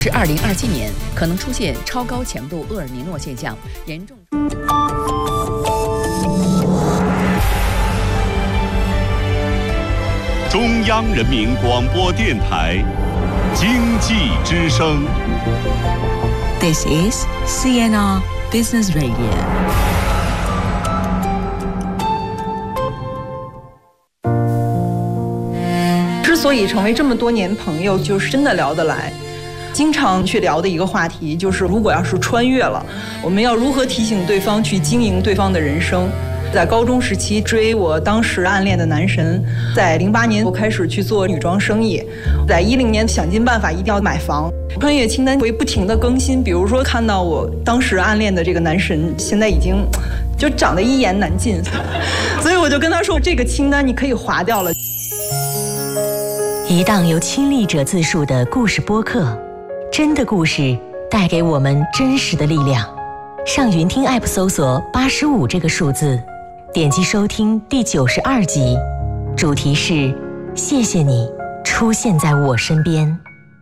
至2027年可能出现超高强度厄尔尼诺现象，严重。 中央人民广播电台经济之声。 This is CNR Business Radio。 之所以成为这么多年朋友，就是真的聊得来。经常去聊的一个话题就是，如果要是穿越了，我们要如何提醒对方去经营对方的人生。在高中时期追我当时暗恋的男神，在08年我开始去做女装生意，在10年想尽办法一定要买房。穿越清单会不停地更新，比如说看到我当时暗恋的这个男神现在已经就长得一言难尽，所以我就跟他说，这个清单你可以划掉了。 一档由亲历者自述的故事播客，真的故事带给我们真实的力量。上云听 App 搜索85这个数字，点击收听第92集，主题是谢谢你出现在我身边。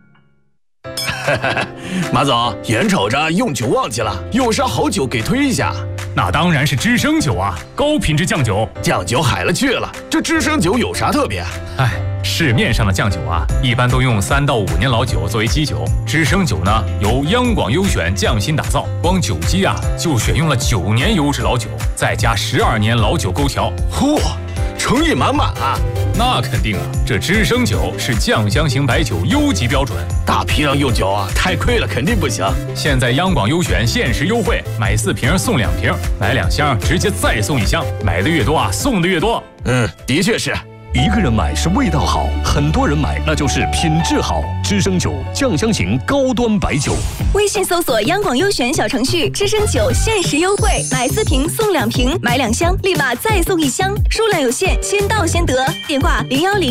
马总，眼瞅着用酒旺季了，有啥好酒给推一下？ 那当然是知升酒啊，高品质酱酒。 酱酒海了去了，这知升酒有啥特别？ 市面上的酱酒啊，一般都用3到5年老酒作为基酒，知升酒呢由央广优选匠心打造，光酒基啊就选用了9年优质老酒，再加12年老酒勾调。 嚯，诚意满满啊！ 那肯定啊，这知升酒是酱香型白酒优级标准， 大批量用酒啊，太亏了，肯定不行。 现在央广优选限时优惠，买4瓶送2瓶，买2箱直接再送1箱，买的越多啊，送的越多。 的确是。 一个人买是味道好，很多人买那就是品质好。知升酒酱香型高端白酒， 微信搜索央广优选小程序，知升酒限时优惠，买4瓶送2瓶，买2箱立马再送1箱，数量有限，先到先得。电话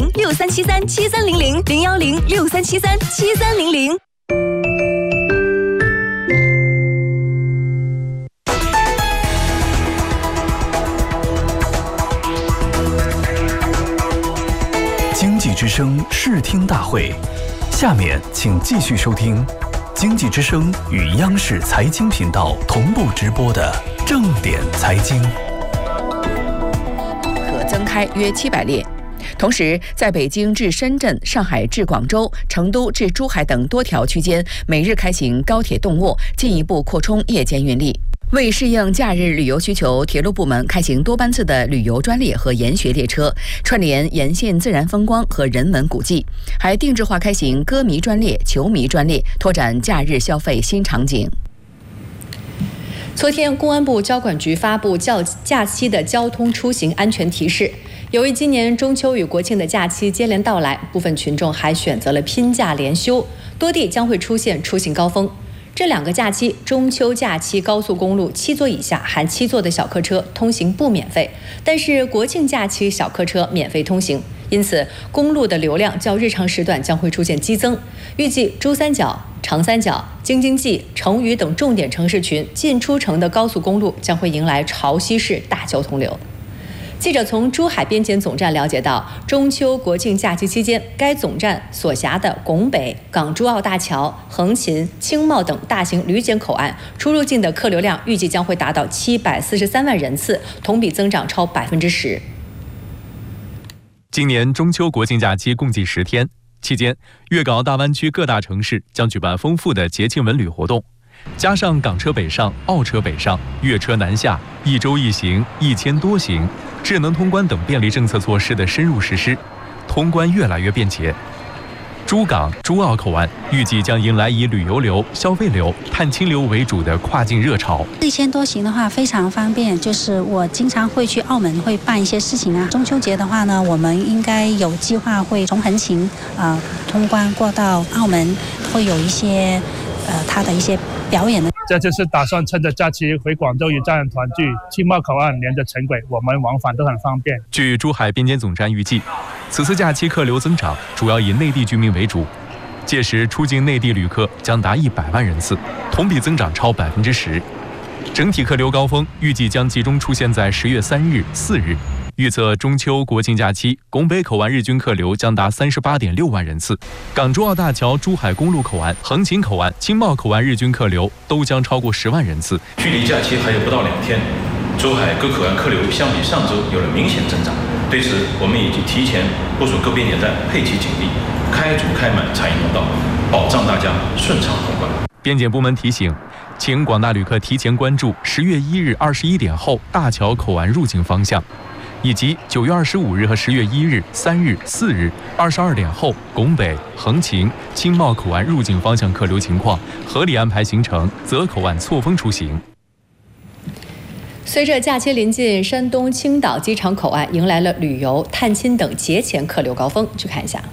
01063737300，01063737300。 经济之声视听大会，下面请继续收听经济之声与央视财经频道同步直播的正点财经。 可增开约700列。同时，在北京至深圳、上海至广州、成都至珠海等多条区间，每日开行高铁动卧，进一步扩充夜间运力。为适应假日旅游需求，铁路部门开行多班次的旅游专列和研学列车，串联沿线自然风光和人文古迹，还定制化开行歌迷专列、球迷专列，拓展假日消费新场景。 昨天，公安部交管局发布假期的交通出行安全提示。由于今年中秋与国庆的假期接连到来，部分群众还选择了拼假连休，多地将会出现出行高峰。这2个假期，中秋假期高速公路7座以下含7座的小客车通行不免费，但是国庆假期小客车免费通行，因此公路的流量较日常时段将会出现激增。预计珠三角、长三角、京津冀、成渝等重点城市群进出城的高速公路将会迎来潮汐式大交通流。记者从珠海边检总站了解到，中秋国庆假期期间，该总站所辖的拱北、港珠澳大桥、横琴、青茂等大型旅检口岸出入境的客流量预计将会达到743万人次，同比增长超10%。 今年中秋国庆假期共计10天，期间粤港澳大湾区各大城市将举办丰富的节庆文旅活动。加上港车北上、澳车北上、粤车南下、1周1行、1000多行、智能通关等便利政策措施的深入实施，通关越来越便捷。珠港、珠澳口岸预计将迎来以旅游流、消费流、探亲流为主的跨境热潮。 1000多行的话非常方便，就是我经常会去澳门会办一些事情啊。中秋节的话呢，我们应该有计划会从横琴通关过到澳门，会有一些它的一些表演的。 这就是打算趁着假期回广州与家人团聚，青茂口岸连着城轨，我们往返都很方便。 据珠海边检总站预计，此次假期客流增长主要以内地居民为主，届时出境内地旅客将达100万人次，同比增长超10%。整体客流高峰预计将集中出现在10月3日、4日， 预测中秋国庆假期，拱北口岸日均客流将达38.6万人次。港珠澳大桥珠海公路口岸、横琴口岸、青茂口岸日均客流都将超过10万人次。 距离假期还有不到2天，珠海各口岸客流相比上周有了明显增长。对此，我们已经提前部署各边检站，配齐警力，开足开满产业通道，保障大家顺畅通关。 边检部门提醒，请广大旅客提前关注10月1日21点后大桥口岸入境方向，以及9月25日和10月1日、3日、4日22点后拱北、横琴、青茂口岸入境方向客流情况，合理安排行程，择口岸错峰出行。 随着假期临近，山东青岛机场口岸迎来了旅游、探亲等节前客流高峰。去看一下。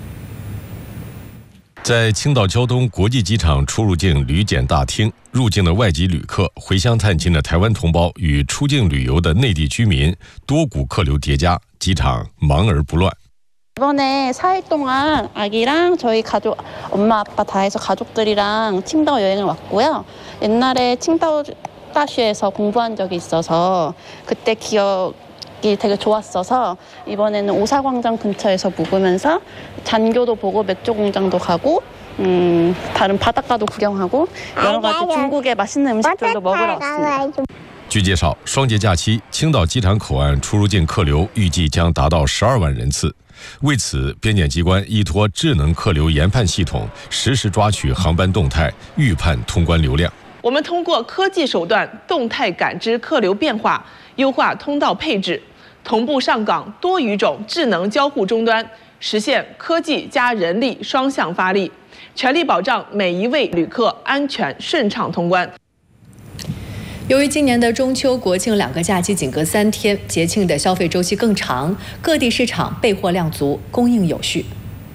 在青岛胶东国际机场出入境旅检大厅，入境的外籍旅客、回乡探亲的台湾同胞与出境旅游的内地居民多股客流叠加，机场忙而不乱。 이번에 4일 동안 아기랑 저희 가족, 엄마 아빠 다 해서 가족들이랑 칭다오 여행을 왔고요. 옛날에 칭다오 다시에서 공부한 적이 있어서 그때 기억이 되게 좋았어서 이번에는 오사광장 근처에서 묵으면서 잔교도 보고 맥주 공장도 가고 다른 바닷가도 구경하고 여러 가지 중국의 맛있는 음식들도 먹으러 왔습니다. 据介绍，双节假期，青岛机场口岸出入境客流预计将达到12万人次。为此，边检机关依托智能客流研判系统，实时抓取航班动态，预判通关流量。 我们通过科技手段动态感知客流变化，优化通道配置，同步上岗多语种智能交互终端，实现科技加人力双向发力，全力保障每一位旅客安全顺畅通关。 由于今年的中秋、国庆2个假期仅隔3天，节庆的消费周期更长，各地市场备货量足，供应有序。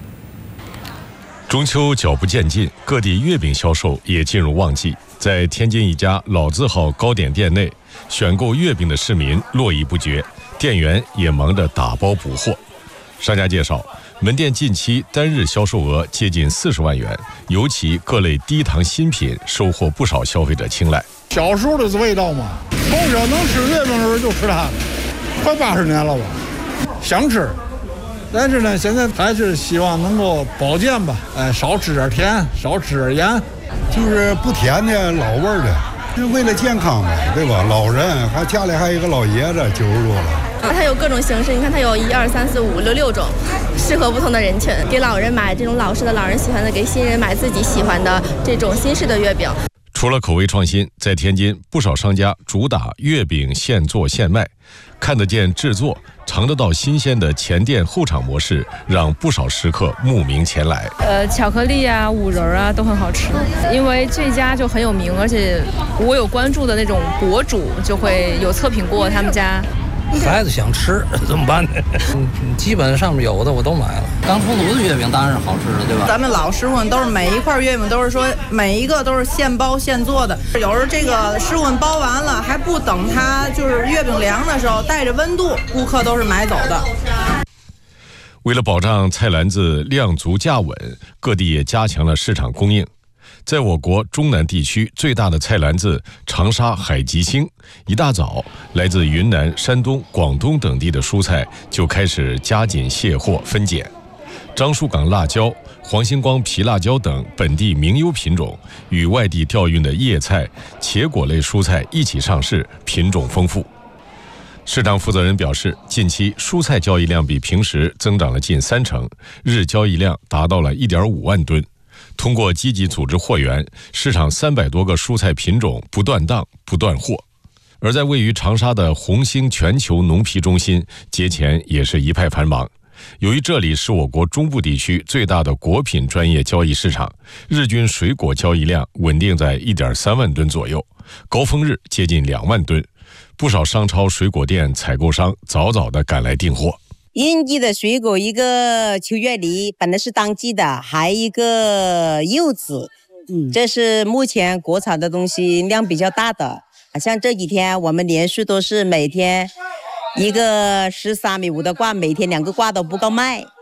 中秋脚步渐近，各地月饼销售也进入旺季。在天津一家老字号糕点店内，选购月饼的市民络绎不绝，店员也忙着打包补货。商家介绍，门店近期单日销售额接近40万元，尤其各类低糖新品收获不少消费者青睐。 小时候的味道嘛，从小能吃月饼的时候就吃它，快80年了吧，想吃，但是呢，现在还是希望能够保健吧，少吃点甜，少吃点盐， 就是不甜的老味的，是为了健康嘛，对吧？老人还家里还有一个老爷子90多了。 它有各种形式，你看它有1、2、3、4、5、6种，适合不同的人群。给老人买这种老式的老人喜欢的，给新人买自己喜欢的这种新式的月饼。 除了口味创新，在天津不少商家主打月饼现做现卖，看得见制作、尝得到新鲜的前店后厂模式，让不少食客慕名前来。 巧克力啊、五仁啊都很好吃，因为这家就很有名，而且我有关注的那种博主就会有测评过他们家。 孩子想吃怎么办呢？基本上面有的我都买了。刚出炉的月饼当然是好吃的，对吧？ 咱们老师傅都是每一块月饼都是说每一个都是现包现做的，有时候这个师傅包完了还不等它就是月饼凉的时候，带着温度，顾客都是买走的。 为了保障菜篮子量足价稳，各地也加强了市场供应。 在我国中南地区最大的菜篮子长沙海吉星，一大早，来自云南、山东、广东等地的蔬菜就开始加紧卸货分拣。樟树港辣椒、黄星光皮辣椒等本地名优品种，与外地调运的叶菜、茄果类蔬菜一起上市，品种丰富。市场负责人表示，近期蔬菜交易量比平时增长了近30%，日交易量达到了1.5万吨。 通过积极组织货源，市场300多个蔬菜品种不断档、不断货。而在位于长沙的红星全球农批中心，节前也是一派繁忙。由于这里是我国中部地区最大的果品专业交易市场，日均水果交易量稳定在1.3万吨左右，高峰日接近2万吨。不少商超水果店采购商早早地赶来订货。 应季的水果，一个秋月梨，本来是当季的，还有一个柚子，这是目前国产的东西量比较大的。像这几天我们连续都是每天一个13.5米的挂，每天2个挂都不够卖。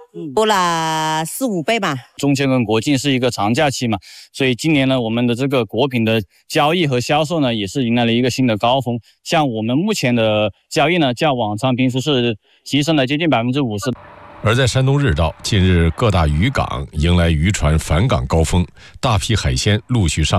多了4、5倍吧。 中秋跟国庆是一个长假期嘛，所以今年呢，我们的这个果品的交易和销售呢，也是迎来了一个新的高峰。像我们目前的交易呢，较往常平时是提升了接近50%。 而在山东日照，近日各大渔港迎来渔船返港高峰，大批海鲜陆续上